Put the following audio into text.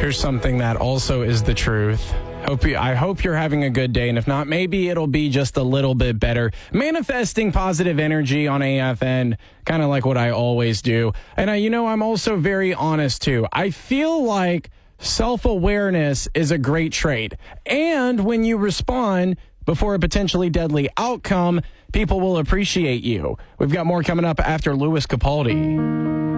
Here's something that also is the truth. I hope you're having a good day, and if not, maybe it'll be just a little bit better. Manifesting positive energy on AFN, kind of like what I always do. And I'm also very honest too. I feel like self-awareness is a great trait. And when you respond before a potentially deadly outcome, people will appreciate you. We've got more coming up after Louis Capaldi.